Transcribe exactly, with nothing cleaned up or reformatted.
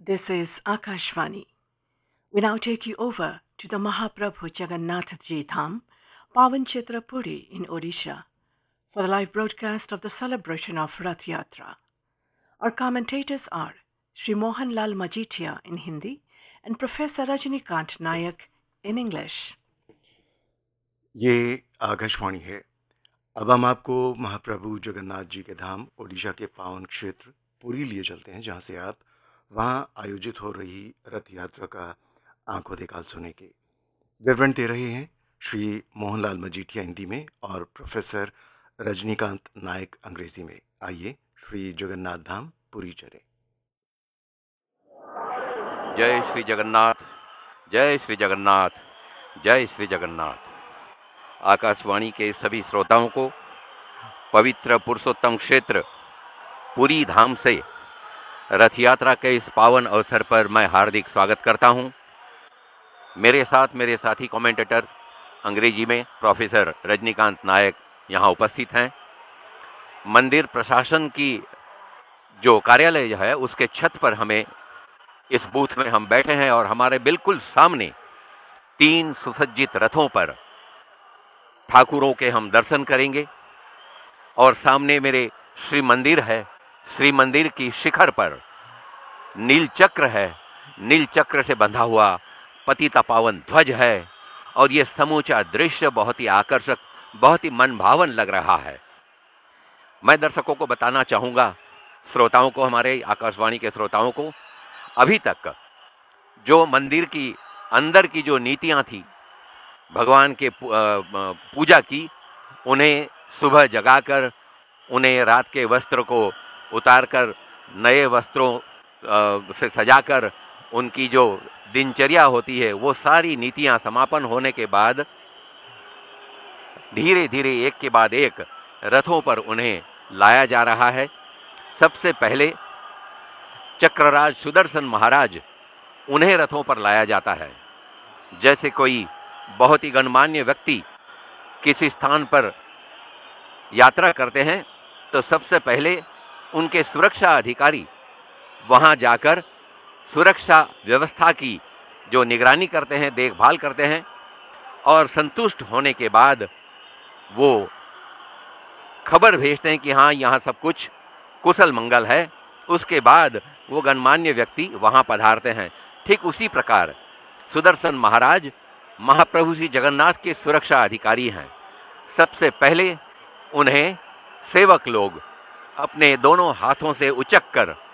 This is Akashvani. We now take you over to the Mahaprabhu Jagannath Ji Dham, Pavan Chitra Puri in Odisha, for the live broadcast of the celebration of Rath Yatra. Our commentators are Sri Mohan Lal Majitia in Hindi and Professor Rajnikant Nayak in English. ये आकाशवाणी है। अब हम आपको महाप्रभु जगन्नाथ जी के धाम ओडिशा के पावन क्षेत्र पुरी लिए चलते हैं, जहां से आप वहां आयोजित हो रही रथ यात्रा का आंखों देखाल सुनेंगे। विवरण दे रहे हैं श्री मोहनलाल मजीठिया हिंदी में और प्रोफेसर रजनीकांत नायक अंग्रेजी में। आइए श्री जगन्नाथ धाम पुरी चले। जय श्री जगन्नाथ, जय श्री जगन्नाथ, जय श्री जगन्नाथ। आकाशवाणी के सभी श्रोताओं को पवित्र पुरुषोत्तम क्षेत्र पुरी धाम से रथ यात्रा के इस पावन अवसर पर मैं हार्दिक स्वागत करता हूं। मेरे साथ मेरे साथी कमेंटेटर अंग्रेजी में प्रोफेसर रजनीकांत नायक यहां उपस्थित हैं। मंदिर प्रशासन की जो कार्यालय है उसके छत पर हमें इस बूथ में हम बैठे हैं और हमारे बिल्कुल सामने तीन सुसज्जित रथों पर ठाकुरों के हम दर्शन करेंगे और सामने मेरे श्री मंदिर है। श्री मंदिर की शिखर पर नील चक्र है, नील चक्र से बंधा हुआ पतिता पावन ध्वज है और यह समूचा दृश्य बहुत ही आकर्षक, बहुत ही मनभावन लग रहा है। मैं दर्शकों को बताना चाहूंगा, श्रोताओं को, हमारे आकाशवाणी के श्रोताओं को, अभी तक जो मंदिर की अंदर की जो नीतियां थी भगवान के पूजा की, उन्हें सुबह जगाकर उन्हें रात के वस्त्र को उतारकर नए वस्त्रों से सजाकर उनकी जो दिनचर्या होती है वो सारी नीतियां समापन होने के बाद धीरे धीरे एक के बाद एक रथों पर उन्हें लाया जा रहा है। सबसे पहले चक्रराज सुदर्शन महाराज, उन्हें रथों पर लाया जाता है। जैसे कोई बहुत ही गणमान्य व्यक्ति किसी स्थान पर यात्रा करते हैं तो सबसे पहले उनके सुरक्षा अधिकारी वहां जाकर सुरक्षा व्यवस्था की जो निगरानी करते हैं, देखभाल करते हैं और संतुष्ट होने के बाद वो खबर भेजते हैं कि हाँ, यहाँ सब कुछ कुशल मंगल है। उसके बाद वो गणमान्य व्यक्ति वहां पधारते हैं। ठीक उसी प्रकार सुदर्शन महाराज महाप्रभु श्री जगन्नाथ के सुरक्षा अधिकारी हैं। सबसे पहले उन्हें सेवक लोग अपने दोनों हाथों से उचक कर